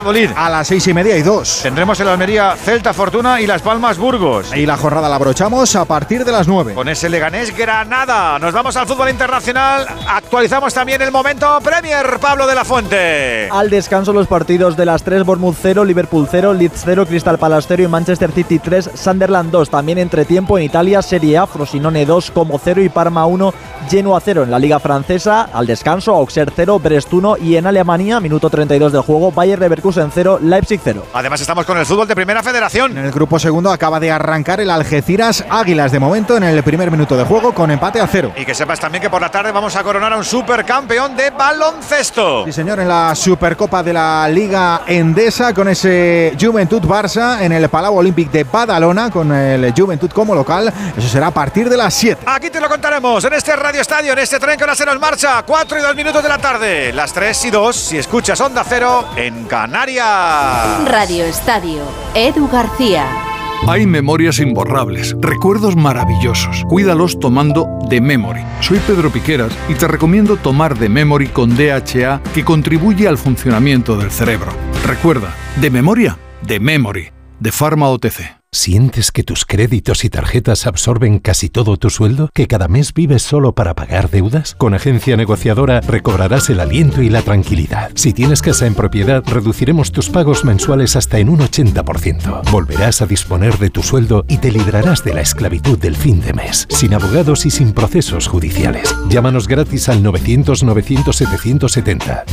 A las 6:30 y 2. Tendremos el Almería Celta Fortuna y Las Palmas Burgos. Y la jornada la abrochamos a partir de las 9. Con ese Leganés Granada. Nos vamos al fútbol internacional. Actualizamos también el momento Premier. Pablo de la Fuente. Al descanso los partidos de las 3, Bournemouth 0, Liverpool 0, Leeds 0, Crystal Palace 0 y Manchester City 3, Sunderland 2. También entretiempo en Italia, Serie A, Frosinone 2, Como 0 y Parma 1, Genoa 0. En la Liga Francesa, al descanso, Auxerre 0, Brest 1 y en Alemania, minuto 32 del juego, Bayer Leverkusen 0, Leipzig 0. Además estamos con el fútbol de Primera Federación. En el grupo segundo acaba de arrancar el Algeciras Águilas de momento en el primer minuto de juego con empate a 0. Y que sepas también que por la tarde vamos a coronar a un supercampeón de baloncesto. Sí señor, en la Supercopa de la Liga Endesa con ese Joventut Barça en el Palau Olímpic de Badalona con el Joventut como local. Eso será a partir de las 7. Aquí te lo contaremos en este Radio Estadio, en este tren que ahora se nos marcha. 4 y 2 minutos de la tarde. Las 3 y 2 si escuchas Onda Cero en Canarias. Radio Estadio, Edu García. Hay memorias imborrables, recuerdos maravillosos. Cuídalos tomando The Memory. Soy Pedro Piqueras y te recomiendo tomar The Memory con DHA, que contribuye al funcionamiento del cerebro. Recuerda, de memoria, The Memory, de Pharma OTC. ¿Sientes que tus créditos y tarjetas absorben casi todo tu sueldo? ¿Que cada mes vives solo para pagar deudas? Con Agencia Negociadora recobrarás el aliento y la tranquilidad. Si tienes casa en propiedad, reduciremos tus pagos mensuales hasta en un 80%. Volverás a disponer de tu sueldo y te librarás de la esclavitud del fin de mes, sin abogados y sin procesos judiciales. Llámanos gratis al 900-900-770,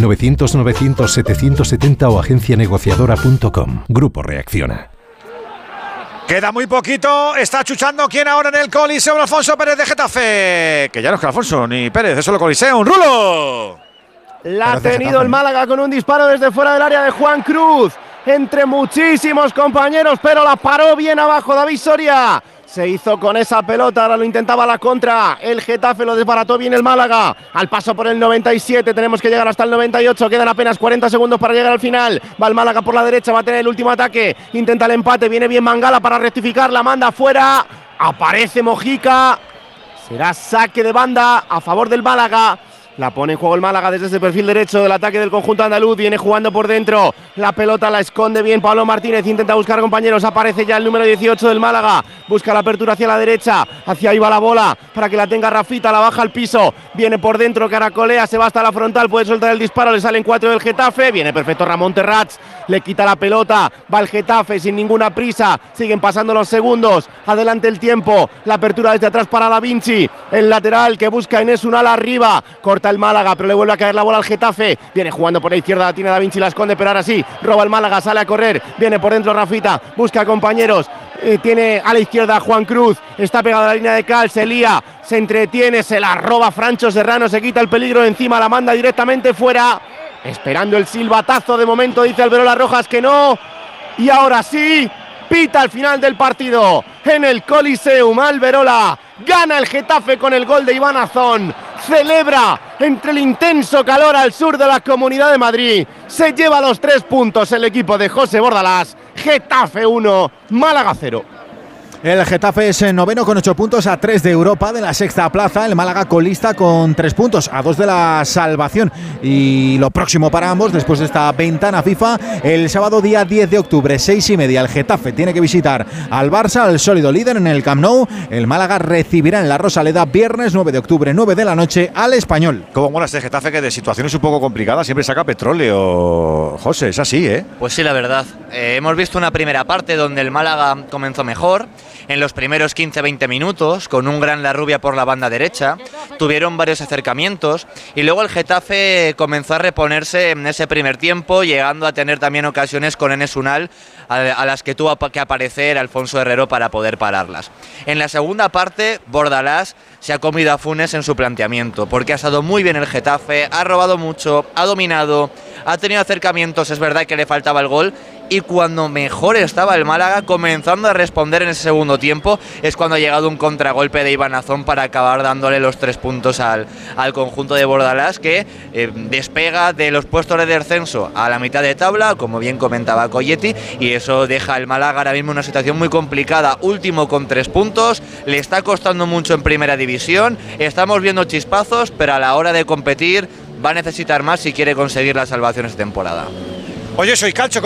900-900-770 o agencianegociadora.com. Grupo Reacciona. Queda muy poquito, está chuchando quién ahora en el Coliseo, Alfonso Pérez de Getafe. Que ya no es que Alfonso ni Pérez, es solo Coliseo, un rulo. La ha tenido el Málaga con un disparo desde fuera del área de Juan Cruz, entre muchísimos compañeros, pero la paró bien abajo David Soria. Se hizo con esa pelota, ahora lo intentaba la contra. El Getafe lo desbarató bien el Málaga. Al paso por el 97, tenemos que llegar hasta el 98. Quedan apenas 40 segundos para llegar al final. Va el Málaga por la derecha, va a tener el último ataque. Intenta el empate, viene bien Mangala para rectificar. La manda fuera. Aparece Mojica. Será saque de banda a favor del Málaga. La pone en juego el Málaga desde ese perfil derecho del ataque del conjunto andaluz. Viene jugando por dentro. La pelota la esconde bien Pablo Martínez. Intenta buscar compañeros. Aparece ya el número 18 del Málaga. Busca la apertura hacia la derecha. Hacia ahí va la bola para que la tenga Rafita. La baja al piso. Viene por dentro. Caracolea. Se va hasta la frontal. Puede soltar el disparo. Le salen 4 del Getafe. Viene perfecto Ramón Terrats. Le quita la pelota. Va el Getafe sin ninguna prisa. Siguen pasando los segundos. Adelante el tiempo. La apertura desde atrás para Da Vinci. El lateral que busca Enes Unal arriba. Corta el Málaga, pero le vuelve a caer la bola al Getafe. Viene jugando por la izquierda, la tiene Da Vinci, la esconde, pero ahora sí, roba el Málaga, sale a correr. Viene por dentro Rafita, busca compañeros. Tiene a la izquierda Juan Cruz, está pegado a la línea de cal, se lía, se entretiene, se la roba Francho Serrano, se quita el peligro de encima, la manda directamente fuera. Esperando el silbatazo de momento, dice Alberola Rojas que no. Y ahora sí, pita al final del partido en el Coliseum. Alberola gana el Getafe con el gol de Iván Azón. Celebra entre el intenso calor al sur de la Comunidad de Madrid. Se lleva los 3 puntos el equipo de José Bordalás. Getafe 1, Málaga 0. El Getafe es noveno con 8 puntos, a 3 de Europa, de la sexta plaza. El Málaga colista con 3 puntos, a 2 de la salvación. Y lo próximo para ambos, después de esta ventana FIFA, el sábado día 10 de octubre, 6:30, el Getafe tiene que visitar al Barça, al sólido líder en el Camp Nou. El Málaga recibirá en la Rosaleda viernes 9 de octubre, 9 de la noche, al Español. ¿Cómo mola este Getafe que de situaciones un poco complicadas siempre saca petróleo? José, es así, ¿eh? Pues sí, la verdad. Hemos visto una primera parte donde el Málaga comenzó mejor. En los primeros 15-20 minutos, con un gran Larrubia por la banda derecha, tuvieron varios acercamientos y luego el Getafe comenzó a reponerse en ese primer tiempo, llegando a tener también ocasiones con Enes Unal, a las que tuvo que aparecer Alfonso Herrero para poder pararlas. En la segunda parte, Bordalás se ha comido a Funes en su planteamiento, porque ha estado muy bien el Getafe, ha robado mucho, ha dominado, ha tenido acercamientos, es verdad que le faltaba el gol. Y cuando mejor estaba el Málaga, comenzando a responder en ese segundo tiempo, es cuando ha llegado un contragolpe de Iván Azón para acabar dándole los 3 puntos al conjunto de Bordalás, que despega de los puestos de descenso a la mitad de tabla, como bien comentaba Colletti, y eso deja al Málaga ahora mismo en una situación muy complicada, último con 3 puntos, le está costando mucho en primera división, estamos viendo chispazos, pero a la hora de competir va a necesitar más si quiere conseguir la salvación esta temporada. Oye, soy Calcho.